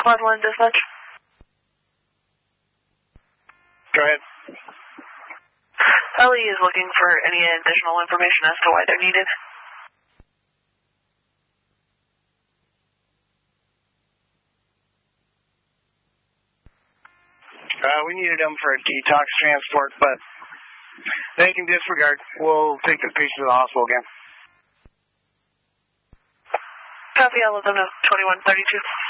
Squad 1 dispatch. Go ahead. Ellie is looking for any additional information as to why they're needed. We needed them for a detox transport, but they can disregard. We'll take the patient to the hospital again. Copy, I'll let them know. 2132.